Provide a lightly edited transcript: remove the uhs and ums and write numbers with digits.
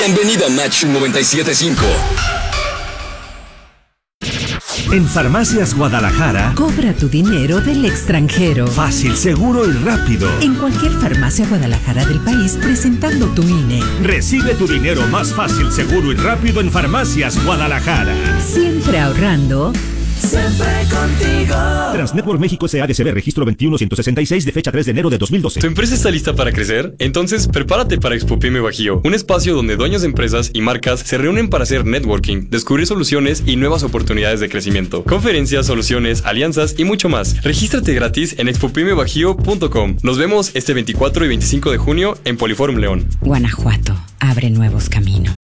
Bienvenido a Match 97.5. En Farmacias Guadalajara, cobra tu dinero del extranjero. Fácil, seguro y rápido. En cualquier farmacia Guadalajara del país, presentando tu INE. Recibe tu dinero más fácil, seguro y rápido en Farmacias Guadalajara. Siempre ahorrando. Siempre contigo. Transnetwork México S.A.D.C.B. registro 21166 de fecha 3 de enero de 2012. ¿Tu empresa está lista para crecer? Entonces prepárate para Expo Pyme Bajío, un espacio donde dueños de empresas y marcas se reúnen para hacer networking, descubrir soluciones y nuevas oportunidades de crecimiento, conferencias, soluciones, alianzas y mucho más. Regístrate gratis en expopymebajío.com. Nos vemos este 24 y 25 de junio en Poliforum León. Guanajuato, abre nuevos caminos.